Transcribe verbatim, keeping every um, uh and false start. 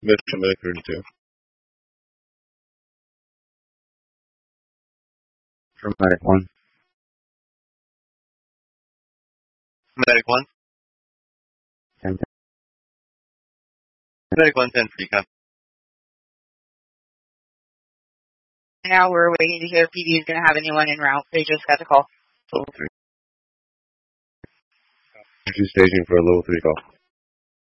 Mission Medic thirty-two. From Medic one. Medic one. ten ten. Medic one ten recon. Now we're waiting to hear if P D is going to have anyone en route. They just got the call. Level three. Two staging for a level three call.